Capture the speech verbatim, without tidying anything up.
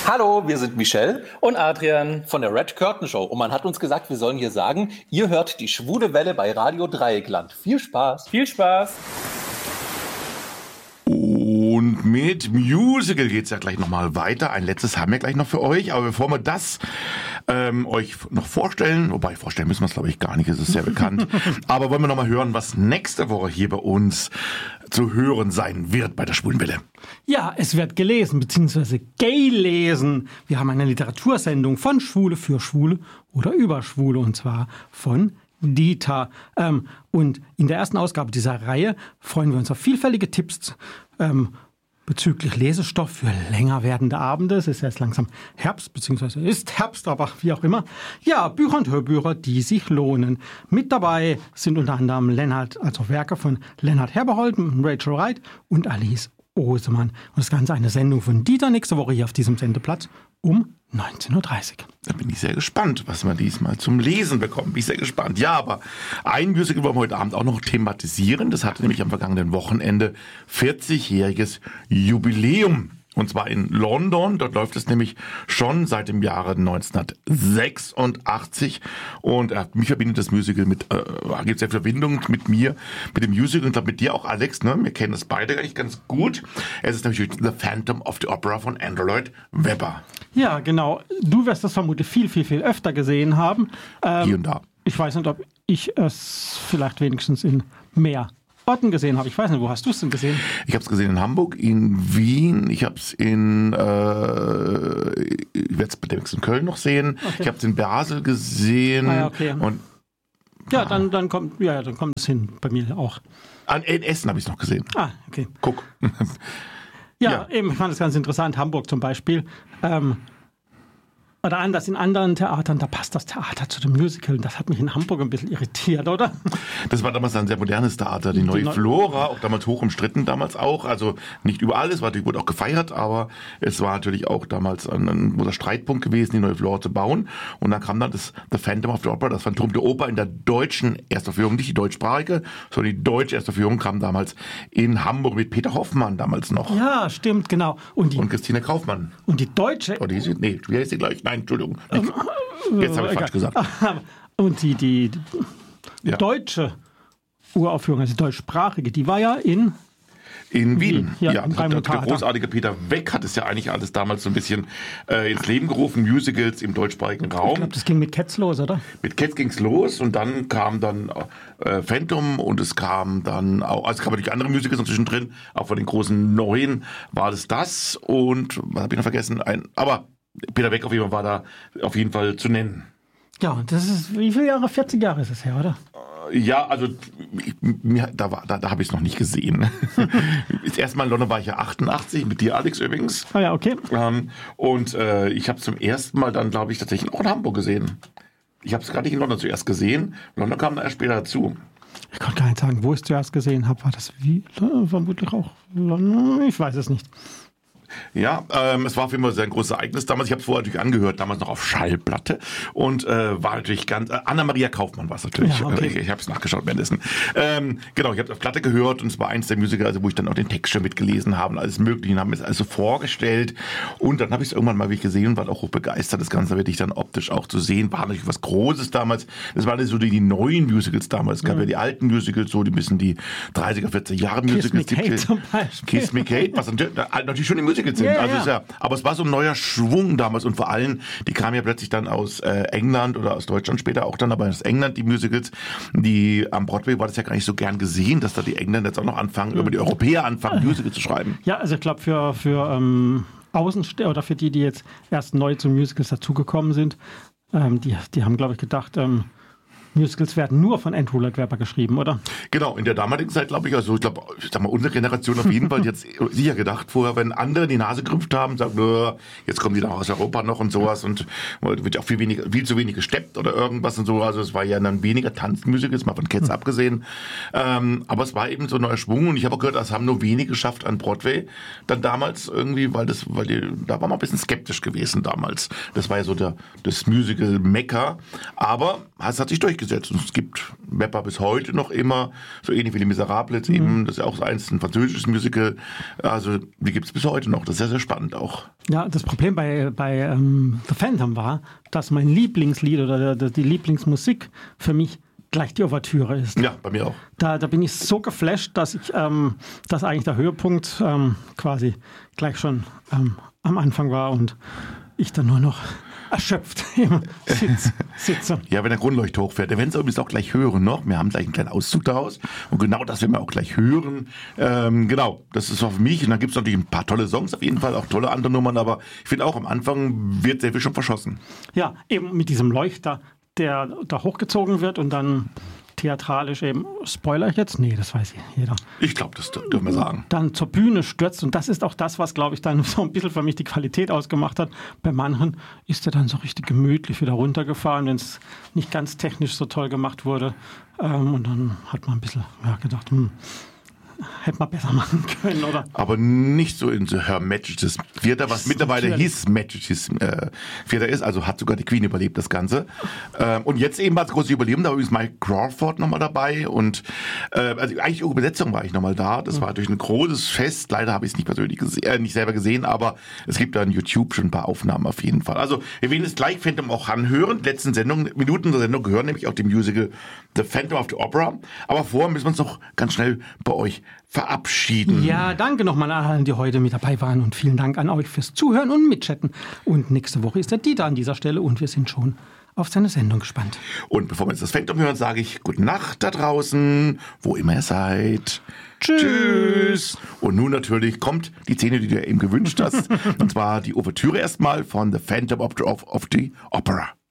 Hallo, wir sind Michelle und Adrian von der Red Curtain Show. Und man hat uns gesagt, wir sollen hier sagen, ihr hört die Schwule Welle bei Radio Dreieckland. Viel Spaß. Viel Spaß. Und mit Musical geht's ja gleich nochmal weiter. Ein letztes haben wir gleich noch für euch. Aber bevor wir das ähm, euch noch vorstellen, wobei vorstellen müssen wir es glaube ich gar nicht, es ist sehr bekannt. Aber wollen wir nochmal hören, was nächste Woche hier bei uns zu hören sein wird bei der Schwulen Welle. Ja, es wird gelesen bzw. gelesen. Wir haben eine Literatursendung von Schwule für Schwule oder über Schwule und zwar von Dieter. Ähm, und in der ersten Ausgabe dieser Reihe freuen wir uns auf vielfältige Tipps ähm, bezüglich Lesestoff für länger werdende Abende. Es ist jetzt langsam Herbst, beziehungsweise ist Herbst, aber wie auch immer. Ja, Bücher und Hörbücher, die sich lohnen. Mit dabei sind unter anderem Lennart, also Werke von Lennart Herberhold, Rachel Wright und Alice Osemann. Und das Ganze eine Sendung von Dieter nächste Woche hier auf diesem Sendeplatz um neunzehn Uhr dreißig. Da bin ich sehr gespannt, was wir diesmal zum Lesen bekommen. Bin ich sehr gespannt. Ja, aber ein Musical wollen wir heute Abend auch noch thematisieren. Das hatte nämlich am vergangenen Wochenende vierzigjähriges Jubiläum. Und zwar in London. Dort läuft es nämlich schon seit dem Jahre neunzehnhundertsechsundachtzig. Und äh, mich verbindet das Musical mit, äh, gibt es ja Verbindung mit mir, mit dem Musical und glaube mit dir auch, Alex. Ne? Wir kennen es beide eigentlich ganz gut. Es ist nämlich The Phantom of the Opera von Andrew Lloyd Webber. Ja, genau. Du wirst das vermutlich viel, viel, viel öfter gesehen haben. Ähm, Hier und da. Ich weiß nicht, ob ich es vielleicht wenigstens in mehr Orten gesehen habe. Ich weiß nicht, wo hast du es denn gesehen? Ich habe es gesehen in Hamburg, in Wien, ich habe es in, äh, ich werde es bei in Köln noch sehen, okay. Ich habe es in Basel gesehen. Ah, ja, okay. Und, ja, ah. dann, dann, kommt, ja, dann kommt es hin, bei mir auch. An, in Essen habe ich es noch gesehen. Ah, okay. Guck. ja, ja, eben, ich fand das ganz interessant, Hamburg zum Beispiel. Ähm, Oder anders in anderen Theatern, da passt das Theater zu dem Musical. Das hat mich in Hamburg ein bisschen irritiert, oder? Das war damals ein sehr modernes Theater, die, die neue Neu- Flora, auch damals hoch umstritten damals auch. Also nicht überall, es war, die wurde auch gefeiert, aber es war natürlich auch damals ein, ein großer Streitpunkt gewesen, die neue Flora zu bauen. Und dann kam dann das The Phantom of the Opera, das Phantom der Oper in der deutschen Erstaufführung, nicht die deutschsprachige, sondern die deutsche Erstaufführung kam damals in Hamburg mit Peter Hoffmann damals noch. Ja, stimmt, genau. Und, die, und Christine Kaufmann. Und die deutsche... Oh, die ist, nee, wie heißt die gleich? Nein, Entschuldigung. Nicht. Jetzt habe ich falsch gesagt. Und die, die, die ja. deutsche Uraufführung, also die deutschsprachige, die war ja in... In Wien, ja. ja. Der, der großartige Peter Weck hat es ja eigentlich alles damals so ein bisschen äh, ins Leben gerufen, Musicals im deutschsprachigen Raum. Ich glaube, das ging mit Cats los, oder? Mit Cats ging's los und dann kam dann äh, Phantom und es kam dann auch, also es kamen natürlich andere Musicals noch zwischendrin, auch von den großen Neuen war das das und, was habe ich noch vergessen, ein, aber Peter Weck auf jeden Fall war da auf jeden Fall zu nennen. Ja, das ist, wie viele Jahre? vierzig Jahre ist es her, oder? Ja, also ich, mir, da, war, da, da habe ich es noch nicht gesehen. Das erste Mal in London war ich ja achtundachtzig, mit dir, Alex, übrigens. Ah ja, okay. Ähm, und äh, ich habe zum ersten Mal dann, glaube ich, tatsächlich auch in Hamburg gesehen. Ich habe es gerade nicht in London zuerst gesehen. London kam dann erst später dazu. Ich konnte gar nicht sagen, wo ich es zuerst gesehen habe. War das wie? Vermutlich auch London? Ich weiß es nicht. Ja, ähm, es war auf jeden Fall ein sehr großes Ereignis damals. Ich habe es vorher natürlich angehört, damals noch auf Schallplatte und äh, war natürlich ganz... Äh, Anna-Maria Kaufmann war es natürlich. Ja, okay. Ich, ich habe es nachgeschaut währenddessen. Ähm, genau, ich habe es auf Platte gehört und es war eins der Musiker, also wo ich dann auch den Text schon mitgelesen habe und alles Mögliche. Und haben es also vorgestellt und dann habe ich es irgendwann mal wie ich gesehen und war auch hoch begeistert. Das Ganze wirklich dann optisch auch zu sehen. War natürlich was Großes damals. Das waren so die, die neuen Musicals damals. Es gab mhm. ja die alten Musicals, so die bisschen die dreißiger, vierziger Jahre Musicals. Kiss Me Kate zum Beispiel. Kiss Me Kate, was natürlich schon die Musicals sind. Ja, also ja. Ist ja, aber es war so ein neuer Schwung damals und vor allem, die kamen ja plötzlich dann aus äh, England oder aus Deutschland später auch dann, aber aus England die Musicals, die am Broadway war das ja gar nicht so gern gesehen, dass da die Engländer jetzt auch noch anfangen, mhm. über die Europäer anfangen, Musicals zu schreiben. Ja, also ich glaube für, für ähm, Außenstehende oder für die, die jetzt erst neu zu Musicals dazugekommen sind, ähm, die, die haben, glaube ich, gedacht, ähm, Musicals werden nur von Andrew Lloyd Webber geschrieben, oder? Genau, in der damaligen Zeit, glaube ich, also ich glaube, ich sag mal, unsere Generation auf jeden Fall jetzt sicher gedacht, vorher, wenn andere die Nase gerümpft haben, sagen, jetzt kommen die da aus Europa noch und sowas und wird auch viel weniger, viel zu wenig gesteppt oder irgendwas und so. Also es war ja dann weniger Tanzmusicals, mal von Cats mhm. abgesehen. Ähm, aber es war eben so ein neuer Schwung und ich habe auch gehört, das haben nur wenige geschafft an Broadway. Dann damals irgendwie, weil das, weil die, da war man ein bisschen skeptisch gewesen damals. Das war ja so der, das Musical-Mekka. Aber es hat sich durchgesetzt. durchgesetzt. Und es gibt Wepper bis heute noch immer, so ähnlich wie die Miserables mhm. eben, das ist ja auch eins, ein französisches Musical. Also die gibt es bis heute noch. Das ist sehr, sehr spannend auch. Ja, das Problem bei, bei ähm, The Phantom war, dass mein Lieblingslied oder die Lieblingsmusik für mich gleich die Ouvertüre ist. Ja, bei mir auch. Da, da bin ich so geflasht, dass ich, ähm, dass eigentlich der Höhepunkt ähm, quasi gleich schon ähm, am Anfang war und ich dann nur noch erschöpft im Sitz, sitze. Ja, wenn der Kronleuchter hochfährt. Wir werden es übrigens auch gleich hören noch. Wir haben gleich einen kleinen Auszug daraus. Und genau das werden wir auch gleich hören. Ähm, genau, das ist auch für mich. Und dann gibt es natürlich ein paar tolle Songs auf jeden Fall, auch tolle andere Nummern. Aber ich finde auch, am Anfang wird sehr viel schon verschossen. Ja, eben mit diesem Leuchter, der da hochgezogen wird und dann theatralisch eben, spoiler ich jetzt? Nee, das weiß jeder. Ich glaube, das dürfen wir sagen. Dann zur Bühne stürzt und das ist auch das, was, glaube ich, dann so ein bisschen für mich die Qualität ausgemacht hat. Bei manchen ist er dann so richtig gemütlich wieder runtergefahren, wenn es nicht ganz technisch so toll gemacht wurde. Ähm, und dann hat man ein bisschen ja, gedacht, hm, hätte man besser machen können, oder? Aber nicht so in so Her Majesty's Theater, was mittlerweile His Majesty's äh, Theater ist. Also hat sogar die Queen überlebt, das Ganze. Ähm, und jetzt eben als großes Überleben, da war übrigens Mike Crawford nochmal dabei. Und äh, also eigentlich ohne Übersetzung war ich nochmal da. Das war durch ein großes Fest. Leider habe ich es nicht persönlich gesehen, äh, nicht selber gesehen, aber es gibt da on YouTube schon ein paar Aufnahmen auf jeden Fall. Also wir werden es gleich Phantom auch anhören. Die letzten Sendungen, Minuten der Sendung gehören nämlich auch dem Musical The Phantom of the Opera. Aber vorher müssen wir uns noch ganz schnell bei euch verabschieden. Ja, danke nochmal an allen, die heute mit dabei waren und vielen Dank an euch fürs Zuhören und Mitchatten. Und nächste Woche ist der Dieter an dieser Stelle und wir sind schon auf seine Sendung gespannt. Und bevor wir jetzt das Phantom hören, sage ich gute Nacht da draußen, wo immer ihr seid. Tschüss. Tschüss. Und nun natürlich kommt die Szene, die du eben gewünscht hast. Und zwar die Ouvertüre erstmal von The Phantom of the Opera.